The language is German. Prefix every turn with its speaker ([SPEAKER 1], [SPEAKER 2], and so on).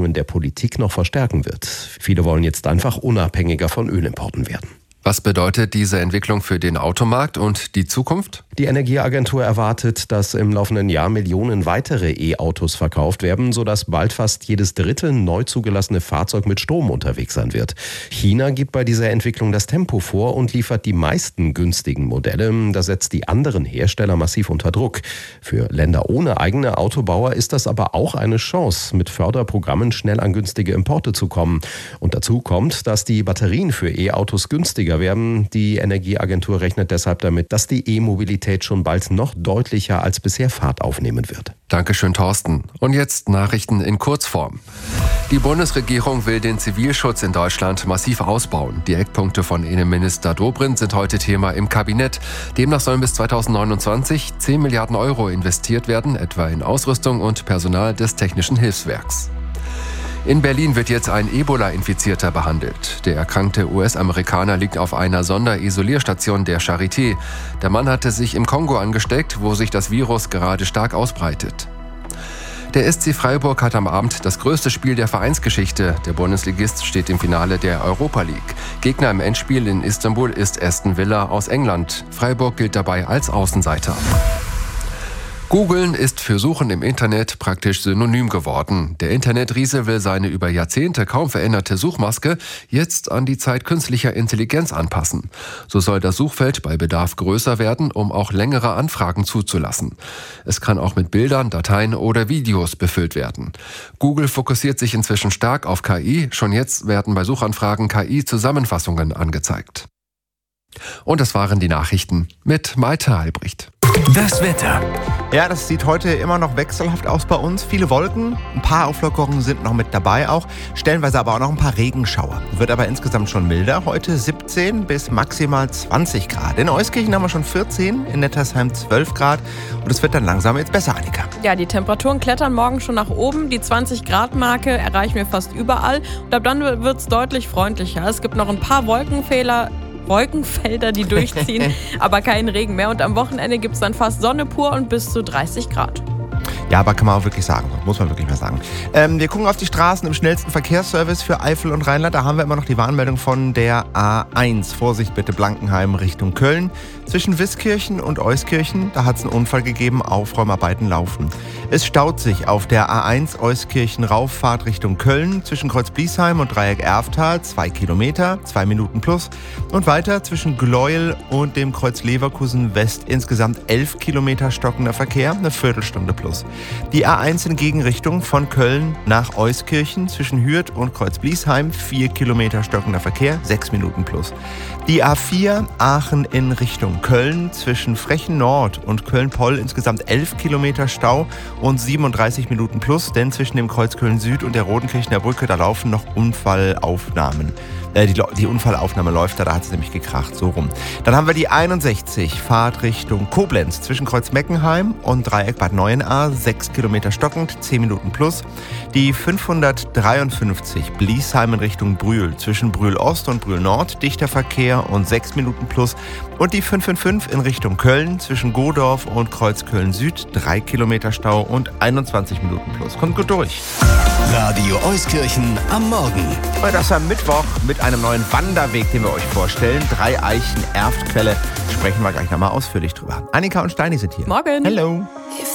[SPEAKER 1] Forderungen der Politik noch verstärken wird. Viele wollen jetzt einfach unabhängiger von Ölimporten werden.
[SPEAKER 2] Was bedeutet diese Entwicklung für den Automarkt und die Zukunft?
[SPEAKER 1] Die Energieagentur erwartet, dass im laufenden Jahr Millionen weitere E-Autos verkauft werden, sodass bald fast jedes dritte neu zugelassene Fahrzeug mit Strom unterwegs sein wird. China gibt bei dieser Entwicklung das Tempo vor und liefert die meisten günstigen Modelle. Das setzt die anderen Hersteller massiv unter Druck. Für Länder ohne eigene Autobauer ist das aber auch eine Chance, mit Förderprogrammen schnell an günstige Importe zu kommen. Und dazu kommt, dass die Batterien für E-Autos günstiger werden. Die Energieagentur rechnet deshalb damit, dass die E-Mobilität schon bald noch deutlicher als bisher Fahrt aufnehmen wird.
[SPEAKER 2] Dankeschön, Thorsten. Und jetzt Nachrichten in Kurzform. Die Bundesregierung will den Zivilschutz in Deutschland massiv ausbauen. Die Eckpunkte von Innenminister Dobrindt sind heute Thema im Kabinett. Demnach sollen bis 2029 10 Milliarden Euro investiert werden, etwa in Ausrüstung und Personal des Technischen Hilfswerks. In Berlin wird jetzt ein Ebola-Infizierter behandelt. Der erkrankte US-Amerikaner liegt auf einer Sonderisolierstation der Charité. Der Mann hatte sich im Kongo angesteckt, wo sich das Virus gerade stark ausbreitet. Der SC Freiburg hat am Abend das größte Spiel der Vereinsgeschichte. Der Bundesligist steht im Finale der Europa League. Gegner im Endspiel in Istanbul ist Aston Villa aus England. Freiburg gilt dabei als Außenseiter. Googeln ist für Suchen im Internet praktisch synonym geworden. Der Internetriese will seine über Jahrzehnte kaum veränderte Suchmaske jetzt an die Zeit künstlicher Intelligenz anpassen. So soll das Suchfeld bei Bedarf größer werden, um auch längere Anfragen zuzulassen. Es kann auch mit Bildern, Dateien oder Videos befüllt werden. Google fokussiert sich inzwischen stark auf KI. Schon jetzt werden bei Suchanfragen KI-Zusammenfassungen angezeigt. Und das waren die Nachrichten mit Malte Albrecht.
[SPEAKER 3] Das Wetter.
[SPEAKER 4] Ja, das sieht heute immer noch wechselhaft aus bei uns. Viele Wolken, ein paar Auflockerungen sind noch mit dabei auch. Stellenweise aber auch noch ein paar Regenschauer. Wird aber insgesamt schon milder. Heute 17 bis maximal 20 Grad. In Euskirchen haben wir schon 14, in Nettersheim 12 Grad. Und es wird dann langsam jetzt besser, Annika.
[SPEAKER 5] Ja, die Temperaturen klettern morgen schon nach oben. Die 20-Grad-Marke erreichen wir fast überall. Und ab dann wird es deutlich freundlicher. Es gibt noch ein paar Wolkenfelder, die durchziehen, aber keinen Regen mehr. Und am Wochenende gibt es dann fast Sonne pur und bis zu 30 Grad.
[SPEAKER 4] Ja, aber kann man auch wirklich sagen, muss man wirklich mal sagen. Wir gucken auf die Straßen im schnellsten Verkehrsservice für Eifel und Rheinland. Da haben wir immer noch die Warnmeldung von der A1. Vorsicht bitte, Blankenheim Richtung Köln. Zwischen Wiskirchen und Euskirchen, da hat es einen Unfall gegeben, Aufräumarbeiten laufen. Es staut sich auf der A1 Euskirchen Rauffahrt Richtung Köln zwischen Kreuz Bliesheim und Dreieck Erftal 2 Kilometer, 2 Minuten plus. Und weiter zwischen Gleuel und dem Kreuz Leverkusen West insgesamt 11 Kilometer stockender Verkehr, eine Viertelstunde plus. Die A1 in Gegenrichtung von Köln nach Euskirchen zwischen Hürth und Kreuz Bliesheim 4 Kilometer stockender Verkehr, 6 Minuten plus. Die A4 Aachen in Richtung Köln zwischen Frechen Nord und Köln-Poll insgesamt 11 Kilometer Stau und 37 Minuten plus, denn zwischen dem Kreuz Köln Süd und der Rodenkirchener Brücke, da laufen noch Unfallaufnahmen. Die Unfallaufnahme läuft da hat es nämlich gekracht, so rum. Dann haben wir die 61 Fahrt Richtung Koblenz zwischen Kreuz Meckenheim und Dreieck Bad Neuenahr, 6 Kilometer stockend, 10 Minuten plus. Die 553 Bliesheim in Richtung Brühl zwischen Brühl Ost und Brühl Nord, dichter Verkehr und 6 Minuten plus. Und die 555 in Richtung Köln zwischen Godorf und Kreuz Köln Süd, 3 Kilometer Stau und 21 Minuten plus. Kommt gut durch.
[SPEAKER 3] Radio Euskirchen am Morgen.
[SPEAKER 4] Und das am Mittwoch mit einem neuen Wanderweg, den wir euch vorstellen. 3 Eichen Erftquelle. Sprechen wir gleich nochmal ausführlich drüber. Annika und Steini sind hier.
[SPEAKER 5] Morgen.
[SPEAKER 4] Hello.